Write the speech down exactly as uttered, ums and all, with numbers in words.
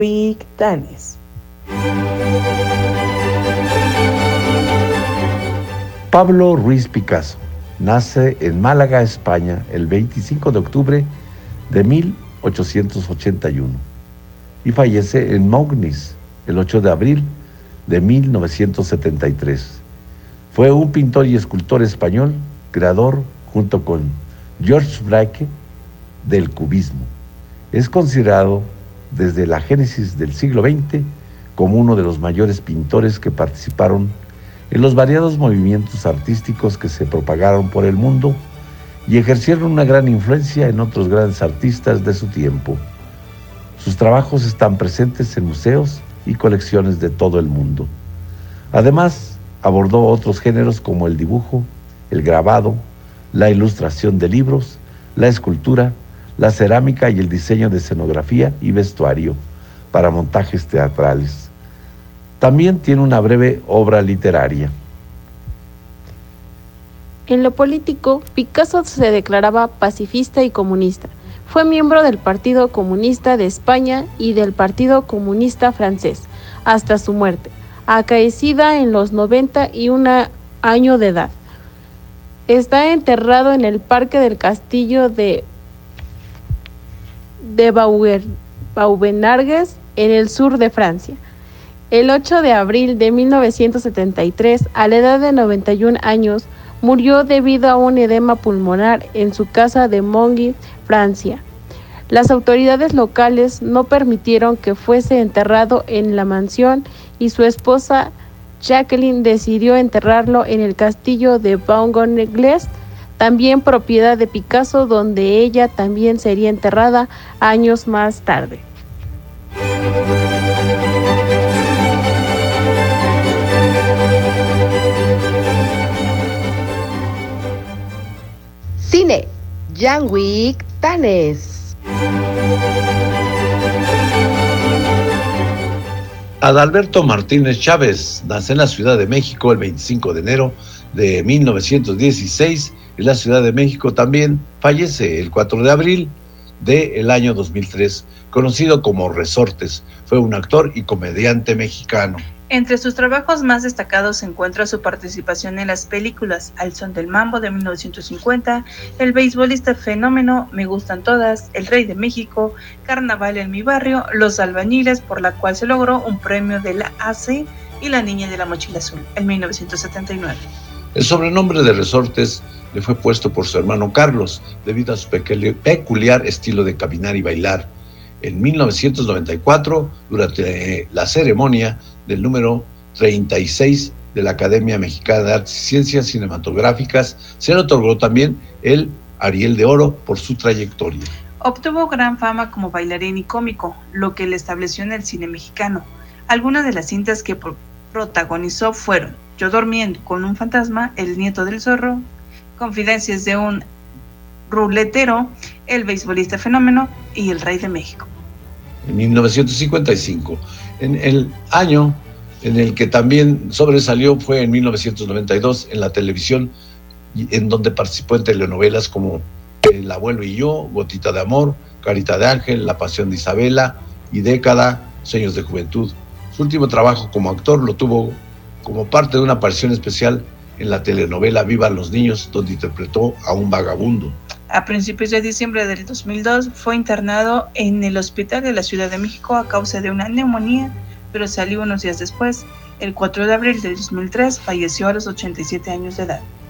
Danes. Pablo Ruiz Picasso nace en Málaga, España, el veinticinco de octubre de mil ochocientos ochenta y uno y fallece en Mognis el ocho de abril de mil novecientos setenta y tres. Fue un pintor y escultor español, creador, junto con George Braque, del cubismo. Es considerado desde la génesis del siglo veinte como uno de los mayores pintores que participaron en los variados movimientos artísticos que se propagaron por el mundo y ejercieron una gran influencia en otros grandes artistas de su tiempo. Sus trabajos están presentes en museos y colecciones de todo el mundo. Además, abordó otros géneros como el dibujo, el grabado, la ilustración de libros, la escultura, la cerámica y el diseño de escenografía y vestuario para montajes teatrales. También tiene una breve obra literaria. En lo político, Picasso se declaraba pacifista y comunista. Fue miembro del Partido Comunista de España y del Partido Comunista francés hasta su muerte, acaecida en los noventa y un años de edad. Está enterrado en el Parque del Castillo de, de Vaubenargues, en el sur de Francia. El ocho de abril de mil novecientos setenta y tres, a la edad de noventa y un años, murió debido a un edema pulmonar en su casa de Mongy, Francia. Las autoridades locales no permitieron que fuese enterrado en la mansión y su esposa Jacqueline decidió enterrarlo en el castillo de Vaubenargues, también propiedad de Picasso, donde ella también sería enterrada años más tarde. Cine, Jean-Luc Danes. Adalberto Martínez Chávez nace en la Ciudad de México el veinticinco de enero de mil novecientos dieciséis. En la Ciudad de México también fallece el cuatro de abril del año dos mil tres. Conocido como Resortes, fue un actor y comediante mexicano. Entre sus trabajos más destacados se encuentra su participación en las películas Al son del mambo de mil novecientos cincuenta, El beisbolista fenómeno, Me gustan todas, El rey de México, Carnaval en mi barrio, Los albañiles, por la cual se logró un premio de la A C, y La niña de la mochila azul, en mil novecientos setenta y nueve. El sobrenombre de Resortes le fue puesto por su hermano Carlos, debido a su peculiar estilo de caminar y bailar. En mil novecientos noventa y cuatro, durante la ceremonia del número treinta y seis de la Academia Mexicana de Artes y Ciencias Cinematográficas, se le otorgó también el Ariel de Oro por su trayectoria. Obtuvo gran fama como bailarín y cómico, lo que le estableció en el cine mexicano. Algunas de las cintas que protagonizó fueron Yo durmiendo con un fantasma, El nieto del zorro, Confidencias de un ruletero, El beisbolista fenómeno y El rey de México. En mil novecientos cincuenta y cinco, en el año en el que también sobresalió fue en mil novecientos noventa y dos en la televisión, en donde participó en telenovelas como El abuelo y yo, Gotita de amor, Carita de ángel, La pasión de Isabela y Década, Sueños de juventud. Su último trabajo como actor lo tuvo como parte de una aparición especial en la telenovela Vivan los niños, donde interpretó a un vagabundo. A principios de diciembre del dos mil dos fue internado en el Hospital de la Ciudad de México a causa de una neumonía, pero salió unos días después. El cuatro de abril del dos mil tres falleció a los ochenta y siete años de edad.